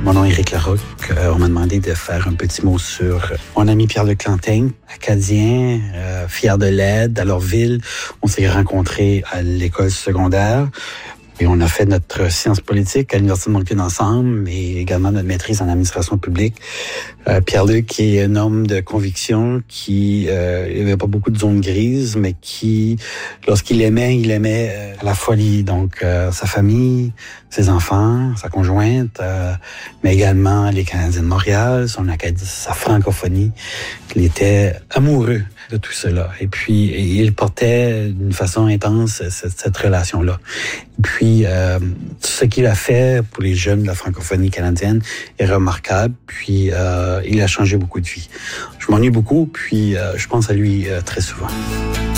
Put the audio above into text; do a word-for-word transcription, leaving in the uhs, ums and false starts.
Mon nom est Éric Larocque. Euh, on m'a demandé de faire un petit mot sur mon ami Pierre-Luc Plantin, acadien, euh, fier de l'aide à leur ville. On s'est rencontrés à l'école secondaire. Et on a fait notre science politique à l'Université de Moncton ensemble, mais également notre maîtrise en administration publique. Euh, Pierre-Luc est un homme de conviction qui euh, il avait pas beaucoup de zones grises, mais qui, lorsqu'il aimait, il aimait euh, à la folie. Donc, euh, sa famille, ses enfants, sa conjointe, euh, mais également les Canadiens de Montréal, son acadie, sa francophonie. Il était amoureux de tout cela. Et puis, il portait d'une façon intense cette, cette relation-là. Et puis, euh, ce qu'il a fait pour les jeunes de la francophonie canadienne est remarquable. Puis, euh, il a changé beaucoup de vies. Je m'ennuie beaucoup, puis euh, je pense à lui euh, très souvent.